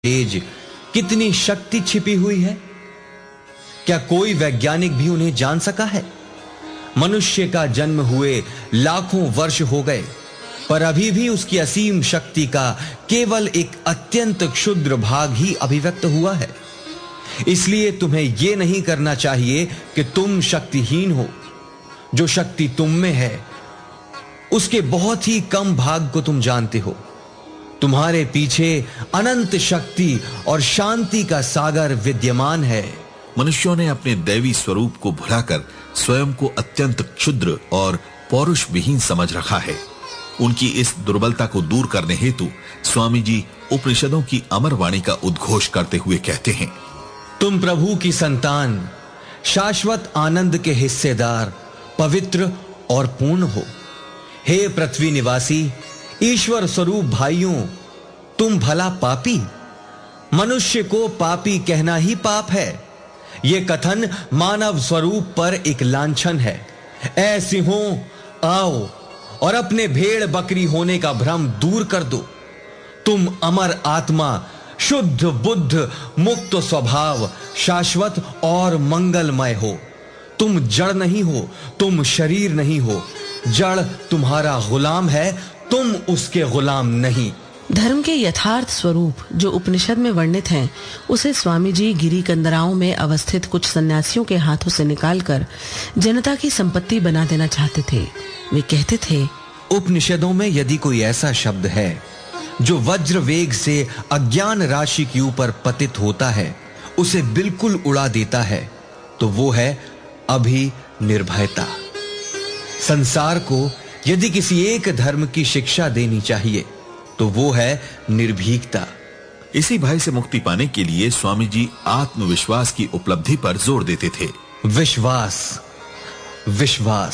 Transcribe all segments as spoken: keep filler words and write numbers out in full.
तेज कितनी शक्ति छिपी हुई है, क्या कोई वैज्ञानिक भी उन्हें जान सका है? मनुष्य का जन्म हुए लाखों वर्ष हो गए, पर अभी भी उसकी असीम शक्ति का केवल एक अत्यंत क्षुद्र भाग ही अभिव्यक्त हुआ है। इसलिए तुम्हें यह नहीं करना चाहिए कि तुम शक्तिहीन हो। जो शक्ति तुम में है उसके बहुत ही कम भाग को तुम जानते हो। तुम्हारे पीछे अनंत शक्ति और शांति का सागर विद्यमान है। मनुष्यों ने अपने दैवी स्वरूप को भुलाकर स्वयं को अत्यंत क्षुद्र और पौरुष विहीन समझ रखा है। उनकी इस दुर्बलता को दूर करने हेतु स्वामी जी उपनिषदों की अमर वाणी का उद्घोष करते हुए कहते हैं, तुम प्रभु की संतान, शाश्वत आनंद के हिस्सेदार, पवित्र और पूर्ण हो। हे पृथ्वी निवासी ईश्वर स्वरूप भाइयों, तुम भला पापी, मनुष्य को पापी कहना ही पाप है। यह कथन मानव स्वरूप पर एक लांछन है। ऐ सिंहों, आओ और अपने भेड़ बकरी होने का भ्रम दूर कर दो। तुम अमर आत्मा, शुद्ध बुद्ध, मुक्त स्वभाव, शाश्वत और मंगलमय हो। तुम जड़ नहीं हो, तुम शरीर नहीं हो। जड़ तुम्हारा गुलाम है, तुम उसके गुलाम नहीं। धर्म के यथार्थ स्वरूप जो उपनिषद में वर्णित हैं, उसे स्वामी जी गिरी कंदराओं में अवस्थित कुछ सन्यासियों के हाथों से निकालकर जनता की संपत्ति बना देना चाहते थे। वे कहते थे, उपनिषदों में यदि कोई ऐसा शब्द है जो वज्र वेग से अज्ञान राशि के ऊपर पतित होता है, उसे बिल्कुल उड़ा देता है, तो वो है अभी निर्भयता। संसार को यदि किसी एक धर्म की शिक्षा देनी चाहिए तो वो है निर्भीकता। इसी भय से मुक्ति पाने के लिए स्वामी जी आत्मविश्वास की उपलब्धि पर जोर देते थे। विश्वास, विश्वास,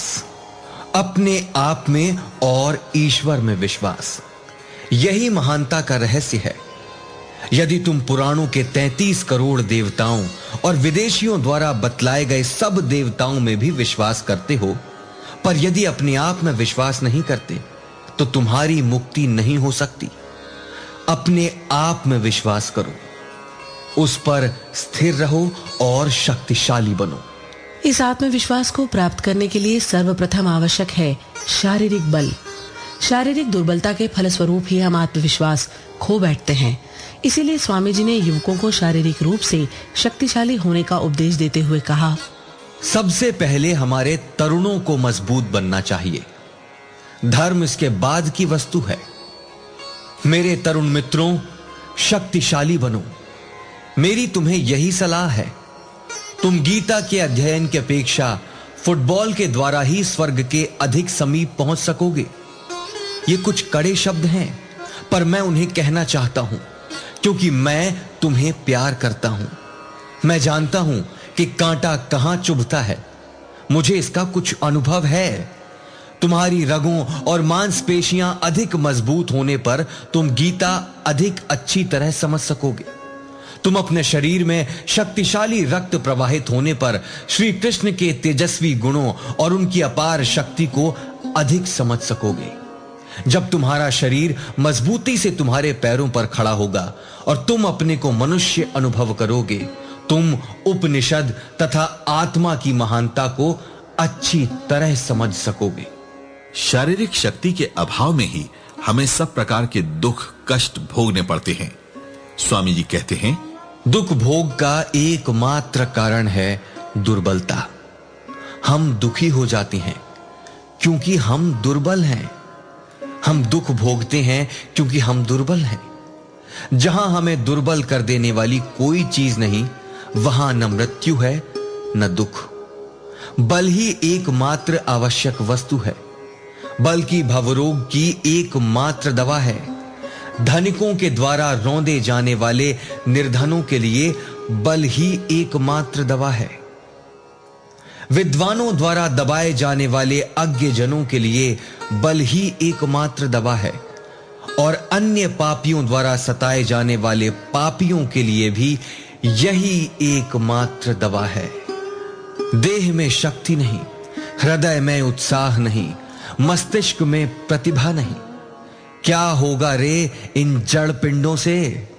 अपने आप में और ईश्वर में विश्वास, यही महानता का रहस्य है। यदि तुम पुराणों के तैंतीस करोड़ देवताओं और विदेशियों द्वारा बतलाए गए सब देवताओं में भी विश्वास करते हो, पर यदि अपने आप में विश्वास नहीं करते तो तुम्हारी मुक्ति नहीं हो सकती। अपने आप में विश्वास करो, उस पर स्थिर रहो और शक्तिशाली बनो। इस आत्मविश्वास को प्राप्त करने के लिए सर्वप्रथम आवश्यक है शारीरिक बल। शारीरिक दुर्बलता के फलस्वरूप ही हम आत्मविश्वास खो बैठते हैं। इसीलिए स्वामी जी ने युवकों को शारीरिक रूप से शक्तिशाली होने का उपदेश देते हुए कहा, सबसे पहले हमारे तरुणों को मजबूत बनना चाहिए। धर्म इसके बाद की वस्तु है। मेरे तरुण मित्रों, शक्तिशाली बनो। मेरी तुम्हें यही सलाह है। तुम गीता के अध्ययन की अपेक्षा फुटबॉल के द्वारा ही स्वर्ग के अधिक समीप पहुंच सकोगे। ये कुछ कड़े शब्द हैं, पर मैं उन्हें कहना चाहता हूं क्योंकि मैं तुम्हें प्यार करता हूं। मैं जानता हूं कि कांटा कहां चुभता है। मुझे इसका कुछ अनुभव है। तुम्हारी रगों और मांसपेशियां अधिक मजबूत होने पर तुम गीता अधिक अच्छी तरह समझ सकोगे। तुम अपने शरीर में शक्तिशाली रक्त प्रवाहित होने पर श्री कृष्ण के तेजस्वी गुणों और उनकी अपार शक्ति को अधिक समझ सकोगे। जब तुम्हारा शरीर मजबूती से तुम्हारे पैरों पर खड़ा होगा और तुम अपने को मनुष्य अनुभव करोगे, तुम उपनिषद तथा आत्मा की महानता को अच्छी तरह समझ सकोगे। शारीरिक शक्ति के अभाव में ही हमें सब प्रकार के दुख कष्ट भोगने पड़ते हैं। स्वामी जी कहते हैं, दुख भोग का एकमात्र कारण है दुर्बलता। हम दुखी हो जाते हैं क्योंकि हम दुर्बल हैं। हम दुख भोगते हैं क्योंकि हम दुर्बल हैं। जहां हमें दुर्बल कर देने वाली कोई चीज नहीं, वहां न मृत्यु है न दुख। बल ही एकमात्र आवश्यक वस्तु है, बल्कि भवरोग की एकमात्र दवा है। धनिकों के द्वारा रौंदे जाने वाले निर्धनों के लिए बल ही एकमात्र दवा है। विद्वानों द्वारा दबाए जाने वाले अज्ञ जनों के लिए बल ही एकमात्र दवा है, और अन्य पापियों द्वारा सताए जाने वाले पापियों के लिए भी यही एकमात्र दवा है। देह में शक्ति नहीं, हृदय में उत्साह नहीं, मस्तिष्क में प्रतिभा नहीं, क्या होगा रे इन जड़ पिंडों से?